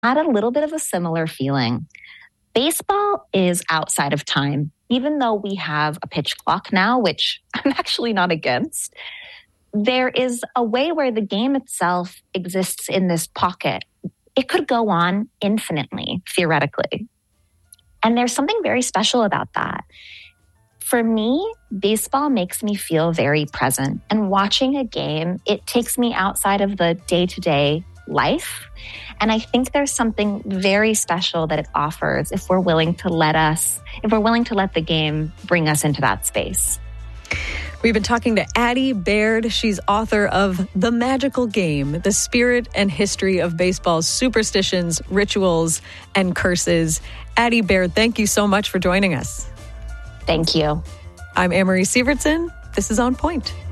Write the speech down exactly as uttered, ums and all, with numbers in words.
had a little bit of a similar feeling. Baseball is outside of time, even though we have a pitch clock now, which I'm actually not against. There is a way where the game itself exists in this pocket. It could go on infinitely, theoretically. And there's something very special about that. For me, baseball makes me feel very present. And watching a game, it takes me outside of the day-to-day life. And I think there's something very special that it offers if we're willing to let us, if we're willing to let the game bring us into that space. We've been talking to Addie Baird. She's author of The Magical Game, The Spirit and History of Baseball's Superstitions, Rituals, and Curses. Addie Baird, thank you so much for joining us. Thank you. I'm Anne-Marie Sievertson. This is On Point.